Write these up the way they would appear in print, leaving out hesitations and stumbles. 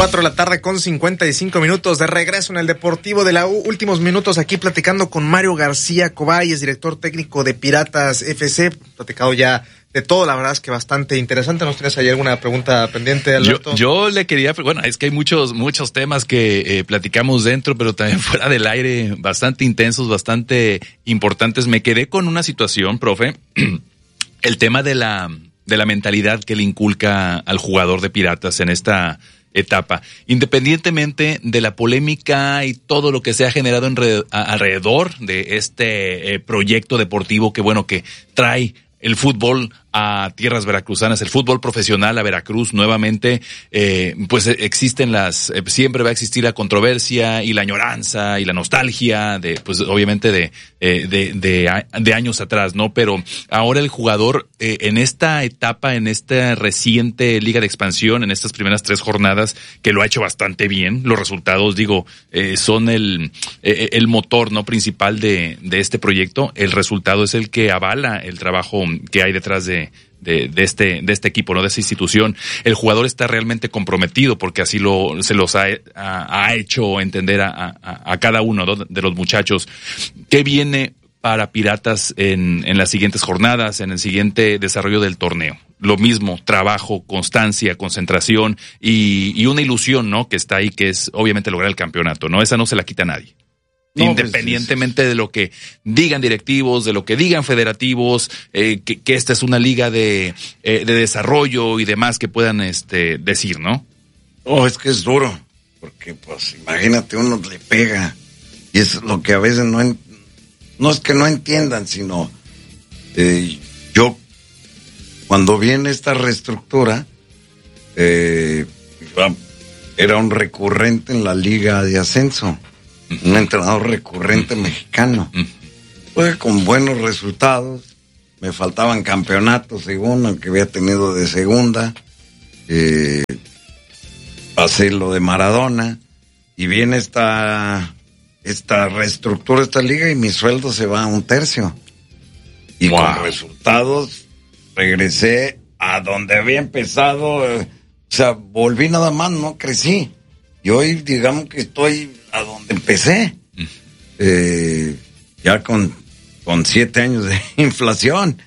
4 de la tarde con 55 minutos de regreso en el Deportivo de la U. Últimos minutos aquí platicando con Mario García Coballes, director técnico de Piratas FC. Platicado ya de todo, la verdad es que bastante interesante. ¿Nos tienes ahí alguna pregunta pendiente, Alberto? Yo le quería, bueno, es que hay muchos temas que platicamos dentro, pero también fuera del aire, bastante intensos, bastante importantes. Me quedé con una situación, profe, el tema de la mentalidad que le inculca al jugador de Piratas en esta etapa, independientemente de la polémica y todo lo que se ha generado alrededor de este proyecto deportivo que, bueno, que trae el fútbol a tierras veracruzanas, el fútbol profesional a Veracruz nuevamente, pues existen siempre va a existir la controversia y la añoranza y la nostalgia de, pues obviamente de años atrás, ¿no? Pero ahora el jugador, en esta etapa, en esta reciente Liga de Expansión, en estas primeras 3 jornadas, que lo ha hecho bastante bien, los resultados, son el motor, ¿no?, principal de este proyecto. El resultado es el que avala el trabajo que hay detrás de este equipo, ¿no?, de esa institución. El jugador está realmente comprometido porque así se los ha hecho entender a cada uno, ¿no?, de los muchachos. ¿Qué viene para Piratas en las siguientes jornadas, en el siguiente desarrollo del torneo? Lo mismo, trabajo, constancia, concentración y una ilusión, ¿no?, que está ahí, que es obviamente lograr el campeonato, ¿no? Esa no se la quita a nadie. No, independientemente de lo que digan directivos, de lo que digan federativos, que esta es una liga de desarrollo y demás que puedan decir, ¿no? No, es que es duro, porque pues imagínate, uno le pega, y es lo que a veces no es que no entiendan, sino yo, cuando viene esta reestructura, era un recurrente en la liga de ascenso. Un entrenador recurrente mexicano. Fue con buenos resultados. Me faltaban campeonatos, según el que había tenido de segunda. Pasé lo de Maradona. Y viene esta reestructura de esta liga y mi sueldo se va a 1/3. Y con resultados regresé a donde había empezado. O sea, volví nada más, no crecí. Y hoy, digamos que estoy a donde empecé, ya con 7 años de inflación,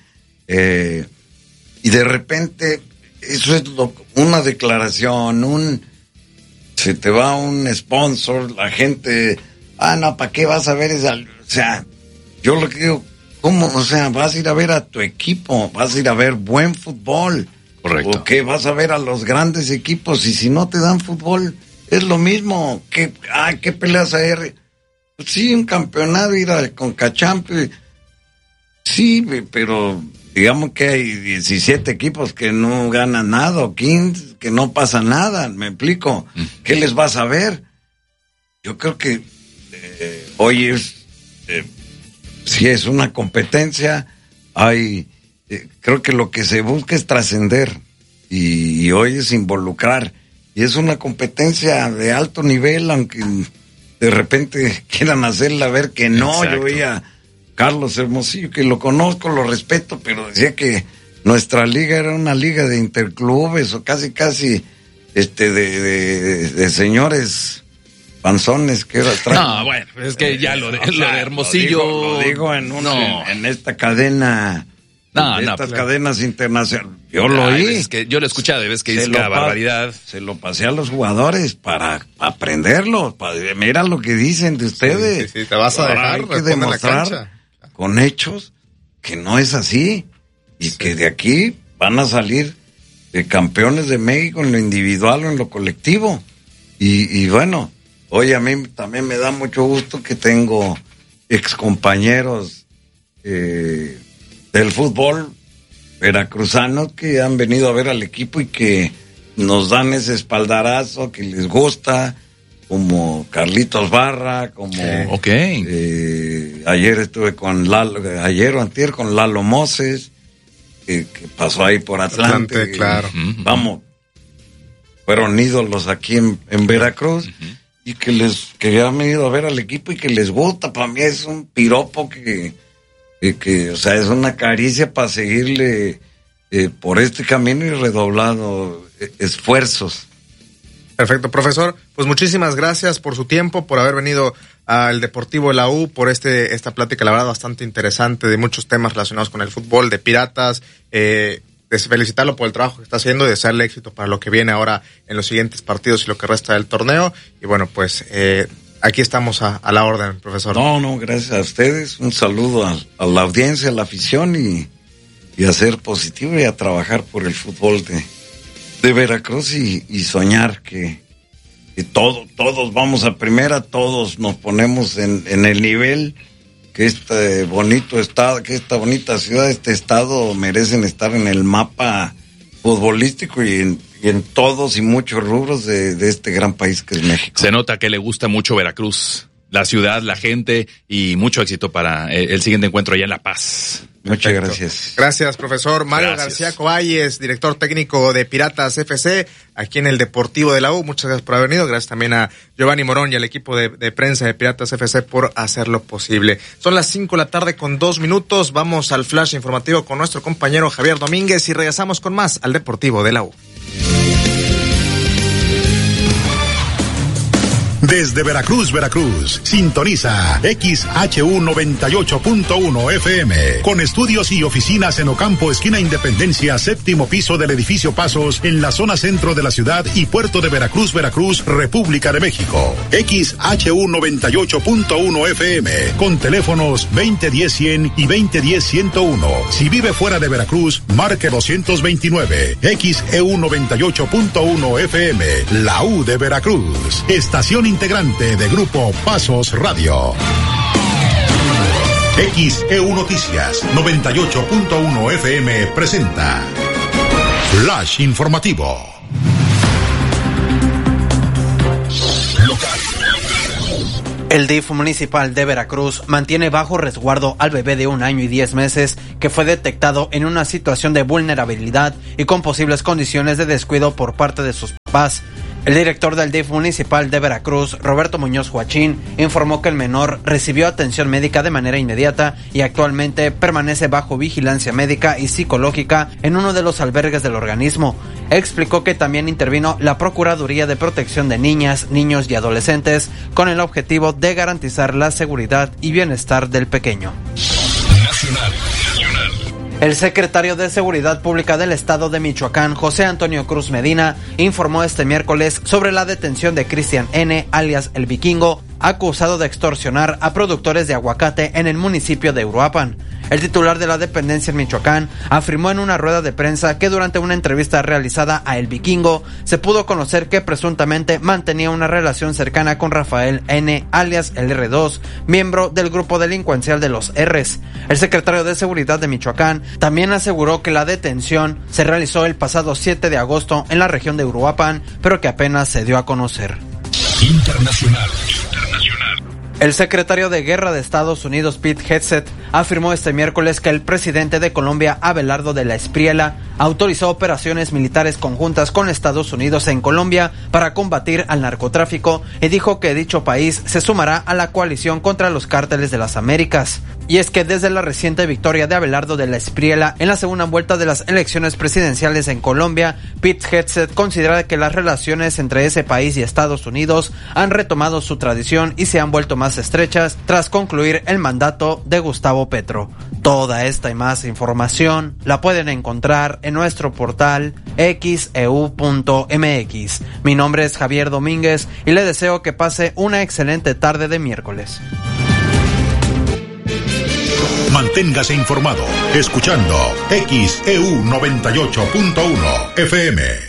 y de repente eso es una declaración, se te va un sponsor, la gente, no, ¿para qué vas a ver esa? O sea, yo lo que digo, ¿cómo? O sea, vas a ir a ver a tu equipo, vas a ir a ver buen fútbol. Correcto. ¿O qué? Vas a ver a los grandes equipos, y si no te dan fútbol, es lo mismo. ¿Qué peleas ayer? Pues sí, un campeonato, ir a CONCACHAMPIONS. Sí, pero digamos que hay 17 equipos que no ganan nada, o 15 que no pasa nada, ¿me explico? ¿Qué les vas a ver? Yo creo que hoy si es una competencia, creo que lo que se busca es trascender, y hoy es involucrar. Y es una competencia de alto nivel, aunque de repente quieran hacerla ver que no. Exacto. Yo veía Carlos Hermosillo, que lo conozco, lo respeto, pero decía que nuestra liga era una liga de interclubes, o casi de señores panzones que era atrás. No, bueno, es que ya lo de Hermosillo. Lo digo en esta cadena. Estas cadenas internacionales. Yo lo oí. Es que yo lo he escuchado, ves que dice cada barbaridad. Se lo pasé a los jugadores para aprenderlo. Mira lo que dicen de ustedes. Sí, te vas a dejar. Hay que demostrar con hechos que no es así. Y que de aquí van a salir campeones de México en lo individual o en lo colectivo. Y bueno, hoy a mí también me da mucho gusto que tengo excompañeros del fútbol veracruzanos que han venido a ver al equipo y que nos dan ese espaldarazo que les gusta, como Carlitos Barra, como ayer estuve con ayer o antier con Lalo Moses, que pasó ahí por Atlante, claro. Vamos, fueron ídolos aquí en Veracruz, y que han venido a ver al equipo y que les gusta. Para mí es un piropo que o sea, es una caricia para seguirle por este camino y redoblado esfuerzos. Perfecto, profesor. Pues muchísimas gracias por su tiempo, por haber venido al Deportivo de la U, por esta plática, la verdad, bastante interesante, de muchos temas relacionados con el fútbol, de Piratas, de felicitarlo por el trabajo que está haciendo y desearle éxito para lo que viene ahora en los siguientes partidos y lo que resta del torneo. Y bueno, pues aquí estamos a la orden, profesor. No, gracias a ustedes. Un saludo a la audiencia, a la afición y a ser positivo y a trabajar por el fútbol de Veracruz y soñar que todos vamos a primera, todos nos ponemos en el nivel que este bonito estado, que esta bonita ciudad, este estado merecen estar en el mapa futbolístico y en todos y muchos rubros de este gran país que es México. Se nota que le gusta mucho Veracruz, la ciudad, la gente, y mucho éxito para el siguiente encuentro allá en La Paz. Muchas gracias. Gracias, profesor Mario García Coballes, director técnico de Piratas FC, aquí en el Deportivo de la U. Muchas gracias por haber venido. Gracias también a Giovanni Morón y al equipo de prensa de Piratas FC por hacerlo posible. Son las 5:00 con 2 minutos. Vamos al flash informativo con nuestro compañero Javier Domínguez y regresamos con más al Deportivo de la U. Desde Veracruz, sintoniza XHU 98.1 FM, con estudios y oficinas en Ocampo, esquina Independencia, 7º piso del edificio Pasos, en la zona centro de la ciudad y puerto de Veracruz, República de México. XHU 98.1 FM, con teléfonos 2010-100 y 2010-101. Si vive fuera de Veracruz, marque 229. XEU 98.1 FM, la U de Veracruz. Estación integrante de Grupo Pasos Radio. XEU Noticias 98.1 FM presenta Flash Informativo. El DIF municipal de Veracruz mantiene bajo resguardo al bebé de 1 año y 10 meses que fue detectado en una situación de vulnerabilidad y con posibles condiciones de descuido por parte de sus papás. El director del DIF municipal de Veracruz, Roberto Muñoz Joachín, informó que el menor recibió atención médica de manera inmediata y actualmente permanece bajo vigilancia médica y psicológica en uno de los albergues del organismo. Explicó que también intervino la Procuraduría de Protección de Niñas, Niños y Adolescentes con el objetivo de garantizar la seguridad y bienestar del pequeño. El secretario de Seguridad Pública del Estado de Michoacán, José Antonio Cruz Medina, informó este miércoles sobre la detención de Cristian N., alias El Vikingo, acusado de extorsionar a productores de aguacate en el municipio de Uruapan. El titular de la dependencia en Michoacán afirmó en una rueda de prensa que durante una entrevista realizada a El Vikingo se pudo conocer que presuntamente mantenía una relación cercana con Rafael N., alias el R2, miembro del grupo delincuencial de los R's. El secretario de Seguridad de Michoacán también aseguró que la detención se realizó el pasado 7 de agosto en la región de Uruapan, pero que apenas se dio a conocer. Internacional. El secretario de Guerra de Estados Unidos, Pete Hegseth, afirmó este miércoles que el presidente de Colombia, Abelardo de la Espriella, autorizó operaciones militares conjuntas con Estados Unidos en Colombia para combatir al narcotráfico y dijo que dicho país se sumará a la coalición contra los cárteles de las Américas. Y es que desde la reciente victoria de Abelardo de la Espriella en la segunda vuelta de las elecciones presidenciales en Colombia, Pete Hegseth considera que las relaciones entre ese país y Estados Unidos han retomado su tradición y se han vuelto más estrechas tras concluir el mandato de Gustavo Petro. Toda esta y más información la pueden encontrar en nuestro portal xeu.mx. Mi nombre es Javier Domínguez y le deseo que pase una excelente tarde de miércoles. Manténgase informado escuchando XEU 98.1 FM.